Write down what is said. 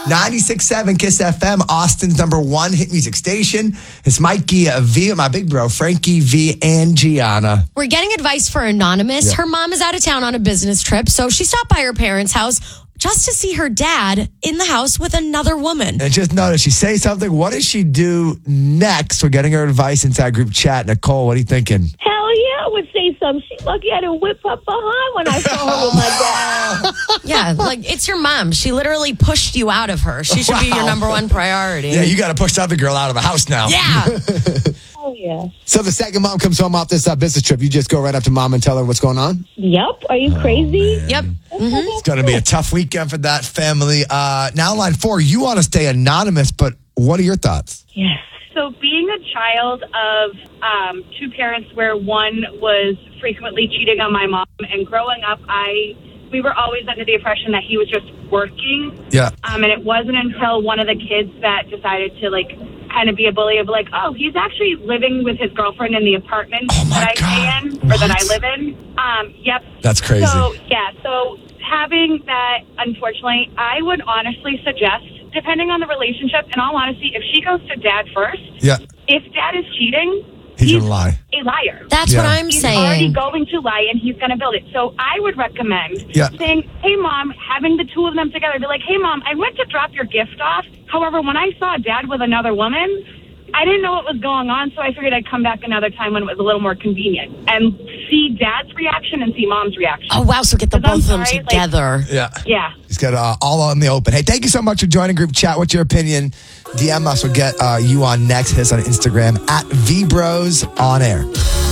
96.7 Kiss FM, Austin's #1 hit music station. It's Mikey V, my big bro, Frankie V, and Gianna. We're getting advice for Anonymous. Yeah. Her mom is out of town on a business trip, so she stopped by her parents' house just to see her dad in the house with another woman. And just notice, she say something. What does she do next? We're getting her advice inside group chat. Nicole, what are you thinking? Hell yeah, I would say something. She's lucky I didn't whip up behind when I saw her with my dad. Yeah, like it's your mom. She literally pushed you out of her. She should be your #1 priority. Yeah, you got to push the other girl out of the house now. Yeah. Oh, yeah. So the second mom comes home off this business trip, you just go right up to mom and tell her what's going on? Yep. Are you crazy? Yep. It's going to be a tough weekend for that family. Now, line 4, you want to stay anonymous, but what are your thoughts? Yes. So being a child of two parents where one was frequently cheating on my mom, and growing up, we were always under the impression that he was just working. Yeah. And it wasn't until one of the kids that decided to kind of be a bully of oh, he's actually living with his girlfriend in the apartment that I stay in or that I live in. Yep. That's crazy. So having that, unfortunately, I would honestly suggest, depending on the relationship, in all honesty, if she goes to dad first, Yeah. if dad is cheating, He's going to lie. a liar. That's what I'm He's already saying. going to lie, and he's going to build it. So I would recommend Yeah. saying, hey, Mom, having the two of them together, be like, hey, Mom, I went to drop your gift off. However, when I saw Dad with another woman, I didn't know what was going on, so I figured I'd come back another time when it was a little more convenient and see Dad's reaction and see Mom's reaction. Oh, wow. So get the 'Cause I'm both of them sorry, together. Yeah. Yeah. He's got all out in the open. Hey, thank you so much for joining group chat. What's your opinion? DM us. We'll get you on next. Hit us on Instagram @VBrosOnAir.